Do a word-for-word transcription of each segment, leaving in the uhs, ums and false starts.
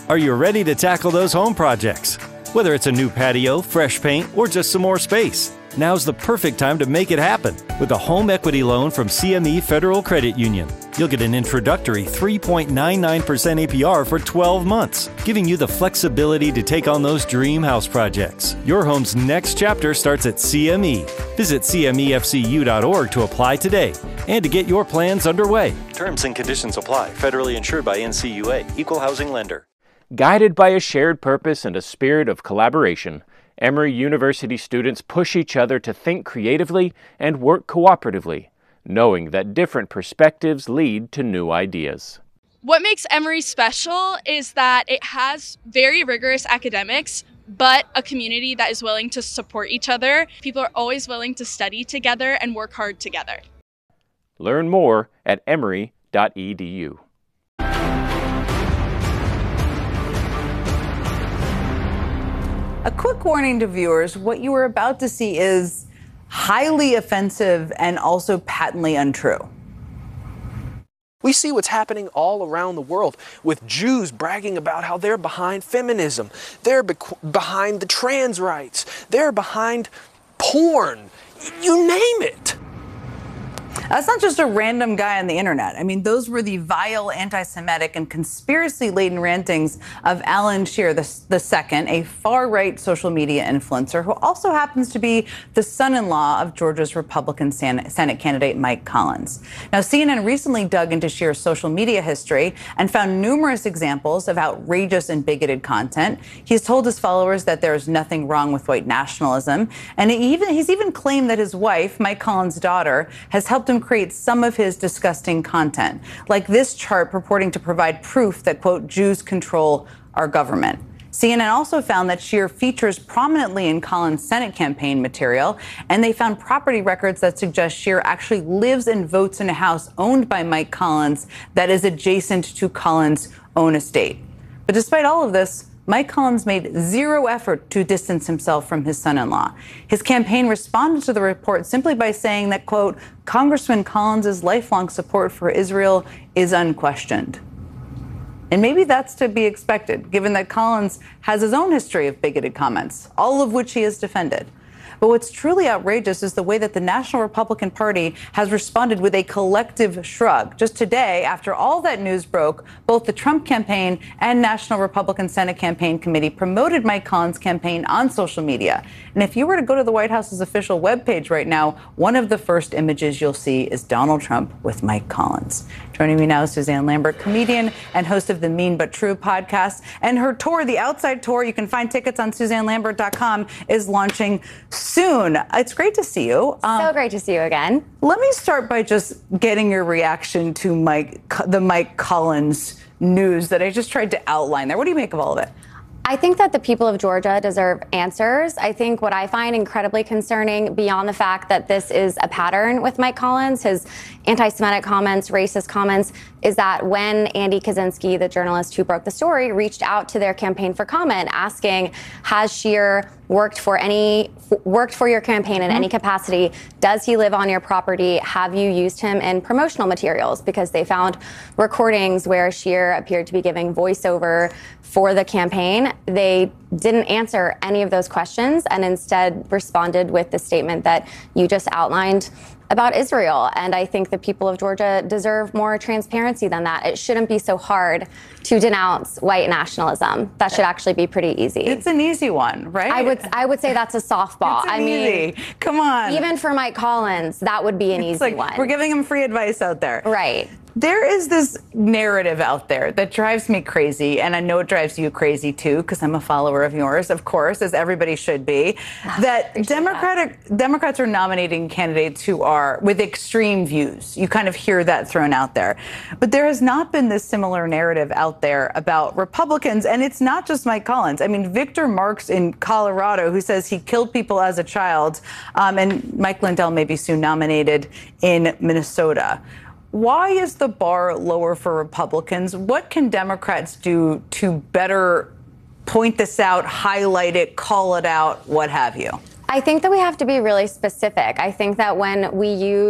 Are you ready to tackle those home projects? Whether it's a new patio, fresh paint, or just some more space, now's the perfect time to make it happen with a home equity loan from C M E Federal Credit Union. You'll get an introductory three point nine nine percent A P R for twelve months, giving you the flexibility to take on those dream house projects. Your home's next chapter starts at C M E. Visit C M E F C U dot org to apply today and to get your plans underway. Terms and conditions apply. Federally insured by N C U A. Equal housing lender. Guided by a shared purpose and a spirit of collaboration, Emory University students push each other to think creatively and work cooperatively, knowing that different perspectives lead to new ideas. What makes Emory special is that it has very rigorous academics, but a community that is willing to support each other. People are always willing to study together and work hard together. Learn more at emory dot e d u. A quick warning to viewers, what you are about to see is highly offensive and also patently untrue. We see what's happening all around the world with Jews bragging about how they're behind feminism, they're be- behind the trans rights, they're behind porn, you name it. That's not just a random guy on the internet. I mean, those were the vile, anti-Semitic, and conspiracy-laden rantings of Alan Shearer the, the second, a far-right social media influencer who also happens to be the son-in-law of Georgia's Republican Senate candidate Mike Collins. Now, C N N recently dug into Shearer's social media history and found numerous examples of outrageous and bigoted content. He's told his followers that there's nothing wrong with white nationalism, and he even, he's even claimed that his wife, Mike Collins' daughter, has helped him create some of his disgusting content, like this chart purporting to provide proof that, quote, Jews control our government. C N N also found that Shearer features prominently in Collins' Senate campaign material, and they found property records that suggest Shearer actually lives and votes in a house owned by Mike Collins that is adjacent to Collins' own estate. But despite all of this, Mike Collins made zero effort to distance himself from his son-in-law. His campaign responded to the report simply by saying that, quote, Congressman Collins' lifelong support for Israel is unquestioned. And maybe that's to be expected, given that Collins has his own history of bigoted comments, all of which he has defended. But what's truly outrageous is the way that the National Republican Party has responded with a collective shrug. Just today, after all that news broke, both the Trump campaign and National Republican Senate Campaign Committee promoted Mike Collins' campaign on social media. And if you were to go to the White House's official webpage right now, one of the first images you'll see is Donald Trump with Mike Collins. Joining me now is Suzanne Lambert, comedian and host of the Mean But True podcast. And her tour, the Outside Tour, you can find tickets on Suzanne Lambert dot com, is launching soon. It's great to see you. Um, so great to see you again. Let me start by just getting your reaction to Mike, the Mike Collins news that I just tried to outline there. What do you make of all of it? I think that the people of Georgia deserve answers. I think what I find incredibly concerning, beyond the fact that this is a pattern with Mike Collins, his anti-Semitic comments, racist comments, is that when Andy Kaczynski, the journalist who broke the story, reached out to their campaign for comment asking, has Shearer worked for any worked for your campaign in mm-hmm. any capacity? Does he live on your property? Have you used him in promotional materials? Because they found recordings where Shearer appeared to be giving voiceover for the campaign. They didn't answer any of those questions and instead responded with the statement that you just outlined about Israel. And I think the people of Georgia deserve more transparency than that. It shouldn't be so hard to denounce white nationalism. That should actually be pretty easy. It's an easy one, right? I would I would say that's a softball. It's an I mean, easy. Come on. Even for Mike Collins, that would be an it's easy like, one. We're giving him free advice out there. Right. There is this narrative out there that drives me crazy, and I know it drives you crazy too, because I'm a follower of yours, of course, as everybody should be, that Democratic that. Democrats are nominating candidates who are with extreme views. You kind of hear that thrown out there. But there has not been this similar narrative out there about Republicans, and it's not just Mike Collins. I mean, Victor Marx in Colorado, who says he killed people as a child, um, and Mike Lindell may be soon nominated in Minnesota. Why is the bar lower for Republicans? What can Democrats do to better point this out, highlight it, call it out, what have you? I think that we have to be really specific. I think that when we use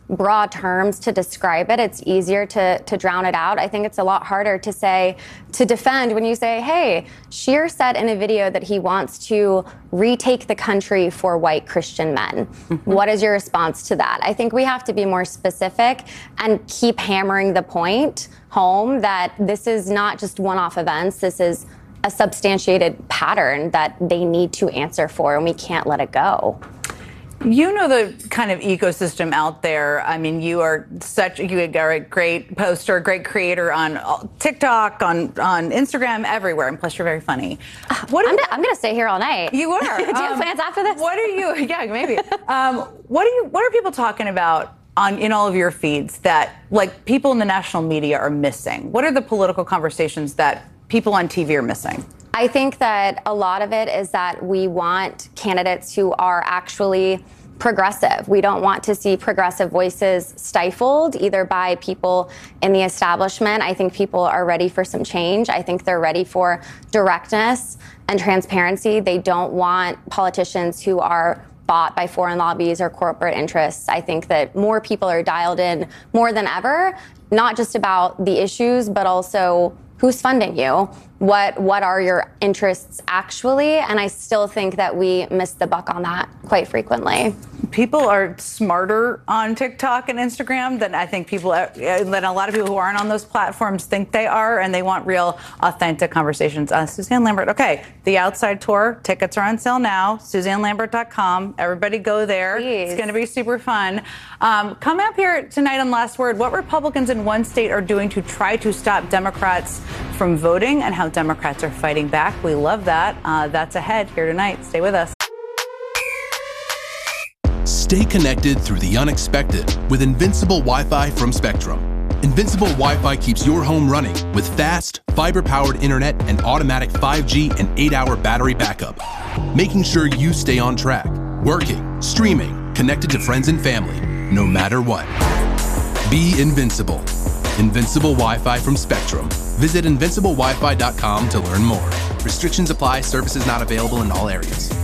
broad terms to describe it. It's easier to, to drown it out. I think it's a lot harder to say, to defend when you say, hey, Scheer said in a video that he wants to retake the country for white Christian men. Mm-hmm. What is your response to that? I think we have to be more specific and keep hammering the point home that this is not just one-off events. This is a substantiated pattern that they need to answer for, and we can't let it go. You know the kind of ecosystem out there. I mean, you are such you are a great poster, a great creator on TikTok, on on Instagram, everywhere, and plus you're very funny. What I'm, you, I'm going to stay here all night. You are. Do you have um, plans after this? What are you? Yeah, maybe. um, what are you? What are people talking about on in all of your feeds that like people in the national media are missing? What are the political conversations that people on T V are missing? I think that a lot of it is that we want candidates who are actually progressive. We don't want to see progressive voices stifled either by people in the establishment. I think people are ready for some change. I think they're ready for directness and transparency. They don't want politicians who are bought by foreign lobbies or corporate interests. I think that more people are dialed in more than ever, not just about the issues, but also who's funding you? What what are your interests actually? And I still think that we miss the buck on that quite frequently. People are smarter on TikTok and Instagram than I think people, than a lot of people who aren't on those platforms think they are, and they want real, authentic conversations. Uh, Suzanne Lambert. Okay, the Outside Tour tickets are on sale now. Suzanne Lambert dot com. Everybody go there. Please. It's going to be super fun. Um, coming up here tonight on Last Word, what Republicans in one state are doing to try to stop Democrats from voting and how Democrats are fighting back. We love that. Uh, that's ahead here tonight. Stay with us. Stay connected through the unexpected with Invincible Wi-Fi from Spectrum. Invincible Wi-Fi keeps your home running with fast, fiber-powered internet and automatic five G and eight hour battery backup, making sure you stay on track, working, streaming, connected to friends and family, no matter what. Be invincible. Invincible Wi-Fi from Spectrum. Visit invincible wi fi dot com to learn more. Restrictions apply. Services not available in all areas.